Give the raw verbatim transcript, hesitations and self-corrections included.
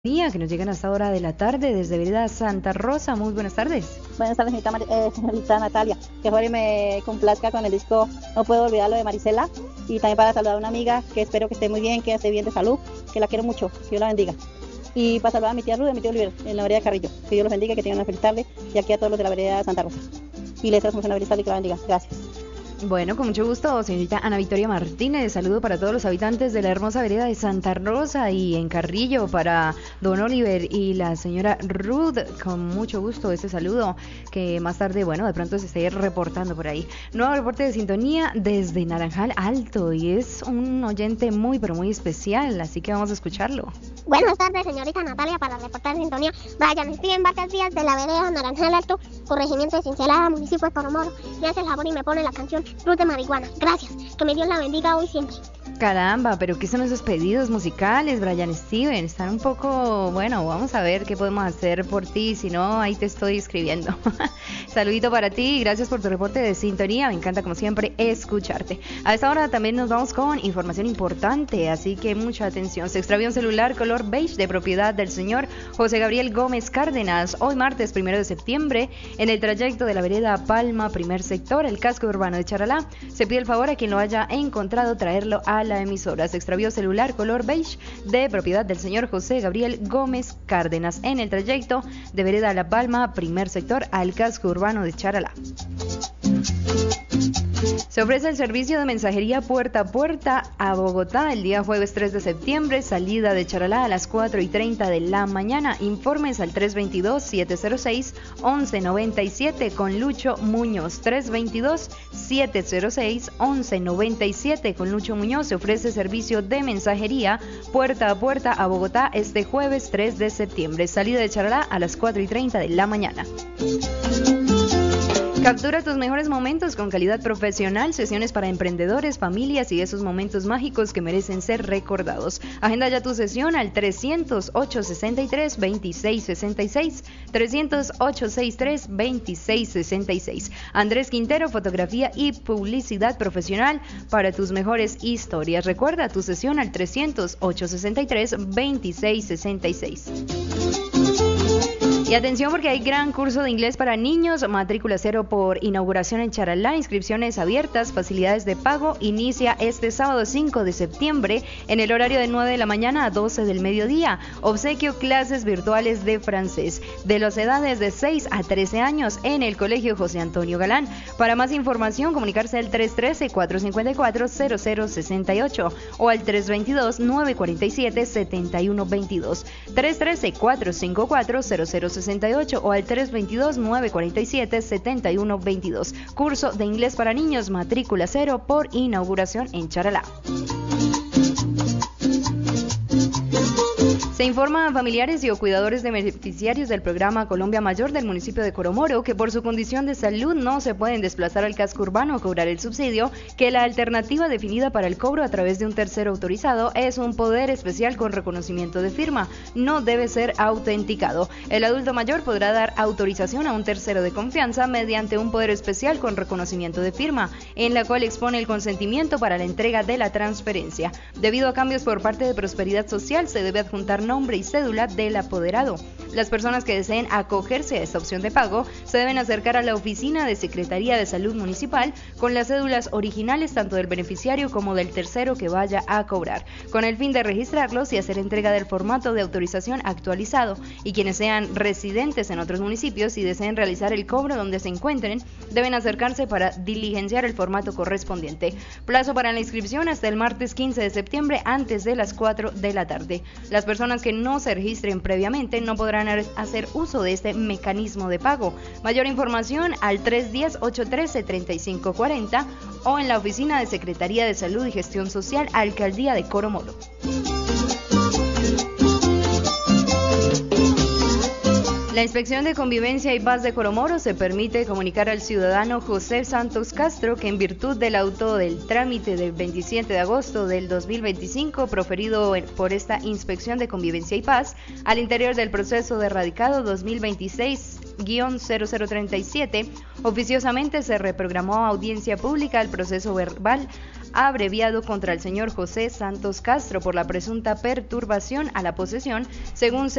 Día que nos llegan a esta hora de la tarde desde Vereda Santa Rosa. Muy buenas tardes. Buenas tardes, señorita, Mar eh, señorita Natalia. Que Jorge me complazca con el disco No Puedo Olvidarlo de Marisela. Y también para saludar a una amiga que espero que esté muy bien, que esté bien de salud, que la quiero mucho, que Dios la bendiga. Y para saludar a mi tía Ruth y a mi tío Oliver en la vereda de Carrillo. Que Dios los bendiga, que tengan una feliz tarde. Y aquí a todos los de la vereda de Santa Rosa. Y les deseamos una feliz tarde y que la bendiga. Gracias. Bueno, con mucho gusto, señorita Ana Victoria Martínez. Saludo para todos los habitantes de la hermosa vereda de Santa Rosa y en Carrillo para don Oliver y la señora Ruth. Con mucho gusto este saludo que más tarde, bueno, de pronto se esté reportando por ahí. Nuevo reporte de sintonía desde Naranjal Alto y es un oyente muy, pero muy especial, así que vamos a escucharlo. Buenas tardes, señorita Natalia, para reportar de sintonía. Brian Steven Vargas Díaz de la vereda Naranjal Alto, corregimiento de Cinceleada, municipio de Coromoro. Me hace el favor y me pone la canción Cruz de Marihuana. Gracias. Que me Dios la bendiga hoy siempre. Caramba, pero ¿qué son esos pedidos musicales, Brian Steven? Están un poco, bueno, vamos a ver qué podemos hacer por ti, si no, ahí te estoy escribiendo. Saludito para ti y gracias por tu reporte de sintonía, me encanta como siempre escucharte. A esta hora también nos vamos con información importante, así que mucha atención. Se extravió un celular color beige de propiedad del señor José Gabriel Gómez Cárdenas, hoy martes primero de septiembre, en el trayecto de la vereda Palma, primer sector, el casco urbano de Charalá. Se pide el favor a quien lo haya encontrado traerlo a la emisora. Se extravió celular color beige de propiedad del señor José Gabriel Gómez Cárdenas en el trayecto de vereda La Palma, primer sector, al casco urbano de Charalá. Se ofrece el servicio de mensajería puerta a puerta a Bogotá el día jueves tres de septiembre, salida de Charalá a las cuatro y treinta de la mañana. Informes al tres dos dos, siete cero seis, once noventa y siete con Lucho Muñoz. tres dos dos, siete cero seis, once noventa y siete con Lucho Muñoz. Se ofrece servicio de mensajería puerta a puerta a Bogotá este jueves tres de septiembre, salida de Charalá a las cuatro y treinta de la mañana. Captura tus mejores momentos con calidad profesional, sesiones para emprendedores, familias y esos momentos mágicos que merecen ser recordados. Agenda ya tu sesión al trescientos ocho, sesenta y tres, veintiséis sesenta y seis, trescientos ocho, sesenta y tres, veintiséis sesenta y seis. Andrés Quintero, fotografía y publicidad profesional para tus mejores historias. Recuerda tu sesión al trescientos ocho, sesenta y tres, veintiséis sesenta y seis. Y atención porque hay gran curso de inglés para niños, matrícula cero por inauguración en Charalá, inscripciones abiertas, facilidades de pago, inicia este sábado cinco de septiembre en el horario de nueve de la mañana a doce del mediodía, obsequio clases virtuales de francés, de las edades de seis a trece años en el Colegio José Antonio Galán. Para más información, comunicarse al tres uno tres, cuatro cinco cuatro, cero cero seis ocho o al tres dos dos, nueve cuatro siete, siete uno dos dos, tres uno tres, cuatro cinco cuatro, cero cero seis ocho o al tres dos dos, nueve cuatro siete, siete uno dos dos. Curso de inglés para niños, matrícula cero por inauguración en Charalá. Se informa a familiares y o cuidadores de beneficiarios del programa Colombia Mayor del municipio de Coromoro que por su condición de salud no se pueden desplazar al casco urbano a cobrar el subsidio, que la alternativa definida para el cobro a través de un tercero autorizado es un poder especial con reconocimiento de firma. No debe ser autenticado. El adulto mayor podrá dar autorización a un tercero de confianza mediante un poder especial con reconocimiento de firma, en la cual expone el consentimiento para la entrega de la transferencia. Debido a cambios por parte de Prosperidad Social, se debe adjuntar nombre y cédula del apoderado. Las personas que deseen acogerse a esta opción de pago se deben acercar a la oficina de Secretaría de Salud Municipal con las cédulas originales tanto del beneficiario como del tercero que vaya a cobrar, con el fin de registrarlos y hacer entrega del formato de autorización actualizado. Y quienes sean residentes en otros municipios y deseen realizar el cobro donde se encuentren, deben acercarse para diligenciar el formato correspondiente. Plazo para la inscripción hasta el martes quince de septiembre antes de las cuatro de la tarde. Las personas que no se registren previamente no podrán hacer uso de este mecanismo de pago. Mayor información al tres uno cero, ocho uno tres, tres cinco cuatro cero o en la oficina de Secretaría de Salud y Gestión Social, Alcaldía de Coromoro. La Inspección de Convivencia y Paz de Coromoro se permite comunicar al ciudadano José Santos Castro que en virtud del auto del trámite del veintisiete de agosto del dos mil veinticinco proferido por esta Inspección de Convivencia y Paz al interior del proceso de radicado dos mil veintiséis guión cero cero treinta y siete, oficiosamente se reprogramó audiencia pública al proceso verbal abreviado contra el señor José Santos Castro por la presunta perturbación a la posesión, según se